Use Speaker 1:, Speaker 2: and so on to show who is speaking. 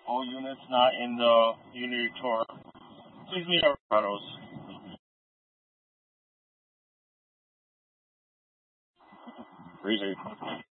Speaker 1: all units not in the Unity tour, please meet our photos. Breezy.